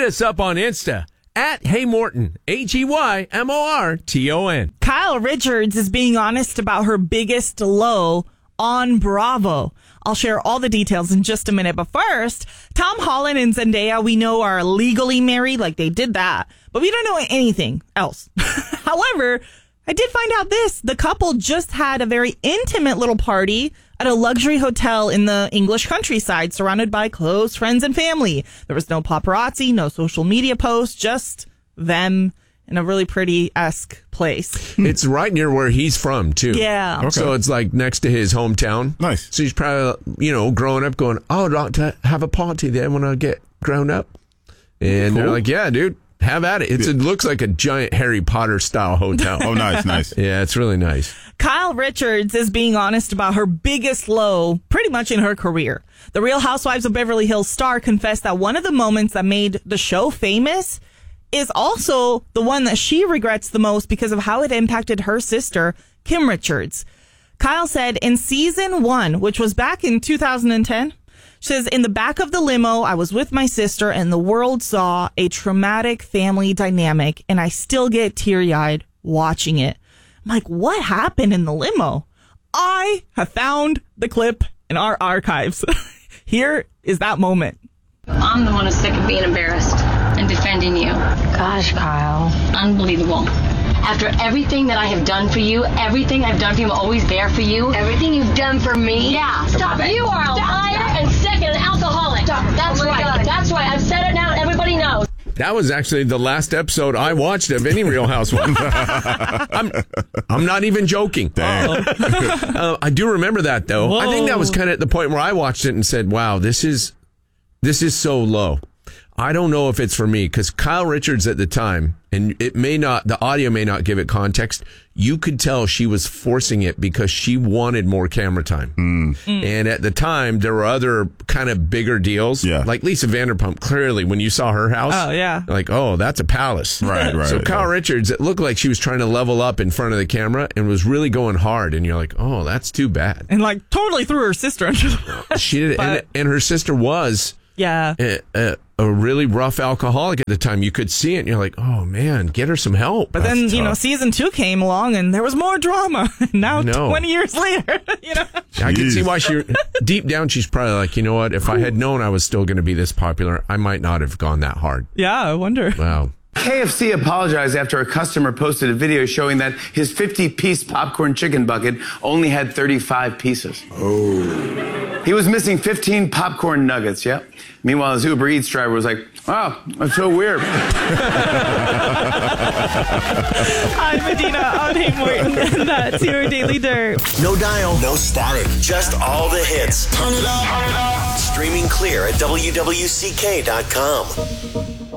us up on Insta at Hey Morton, HeyMorton. Kyle Richards is being honest about her biggest low on Bravo. I'll share all the details in just a minute. But first, Tom Holland and Zendaya, we know, are legally married. Like, they did that. But we don't know anything else. However, I did find out this. The couple just had a very intimate little party at a luxury hotel in the English countryside, surrounded by close friends and family. There was no paparazzi, no social media posts, just them in a really pretty-esque place. It's right near where he's from, too. Yeah. Okay. So it's like next to his hometown. Nice. So he's probably, growing up going, oh, I'd like to have a party there when I get grown up. And they're like, yeah, dude, have at it. It looks like a giant Harry Potter style hotel. Oh, nice. Yeah, it's really nice. Kyle Richards is being honest about her biggest low pretty much in her career. The Real Housewives of Beverly Hills star confessed that one of the moments that made the show famous is also the one that she regrets the most because of how it impacted her sister, Kim Richards. Kyle said in season 1, which was back in 2010, she says, in the back of the limo, I was with my sister and the world saw a traumatic family dynamic and I still get teary-eyed watching it. I'm like, what happened in the limo? I have found the clip in our archives. Here is that moment. I'm the one who's sick of being embarrassed and defending you. Gosh, Kyle. Unbelievable. After everything that I have done for you, everything I've done for you, I'm always there for you. Everything you've done for me? Yeah. Stop it. You are a liar and sick and an alcoholic. That's right. God. That's right. I've said it now and everybody knows. That was actually the last episode I watched of any Real Housewives. I'm not even joking. I do remember that, though. Whoa. I think that was kind of at the point where I watched it and said, wow, this is so low. I don't know if it's for me, because Kyle Richards at the time, and the audio may not give it context, you could tell she was forcing it because she wanted more camera time. And at the time, there were other kind of bigger deals. Yeah. Like Lisa Vanderpump, clearly, when you saw her house, like, oh, that's a palace. Right. So Kyle Richards, it looked like she was trying to level up in front of the camera and was really going hard. And you're like, oh, that's too bad. And like totally threw her sister under the bus. She did, and her sister was... a really rough alcoholic at the time. You could see it and you're like, oh man, get her some help. But then, season 2 came along and there was more drama. Now 20 years later, I can see why deep down she's probably like, you know what, if I had known I was still going to be this popular, I might not have gone that hard. Yeah, I wonder. Wow. KFC apologized after a customer posted a video showing that his 50-piece popcorn chicken bucket only had 35 pieces. Oh. He was missing 15 popcorn nuggets, yep. Meanwhile, his Uber Eats driver was like, wow, that's so weird. I'm Medina on Hey Morton, and that's your Daily Dirt. No dial, no static, just all the hits. Turn it up. Streaming clear at WWCK.com.